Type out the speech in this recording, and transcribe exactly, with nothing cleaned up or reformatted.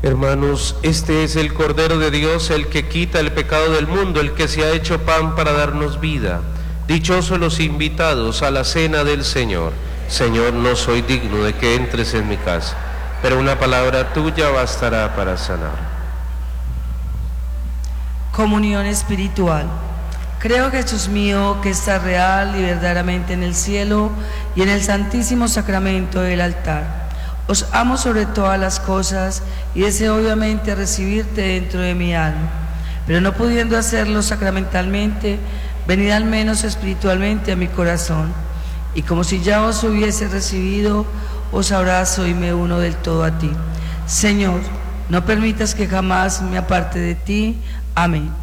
Hermanos, este es el Cordero de Dios, el que quita el pecado del mundo, el que se ha hecho pan para darnos vida. Dichosos los invitados a la cena del Señor. Señor, no soy digno de que entres en mi casa, pero una palabra tuya bastará para sanar. Comunión espiritual. Creo, Jesús mío, que estás real y verdaderamente en el cielo y en el santísimo sacramento del altar. Os amo sobre todas las cosas y deseo obviamente recibirte dentro de mi alma, pero no pudiendo hacerlo sacramentalmente, venid al menos espiritualmente a mi corazón, y como si ya os hubiese recibido, os abrazo y me uno del todo a ti. Señor, no permitas que jamás me aparte de ti. Amén.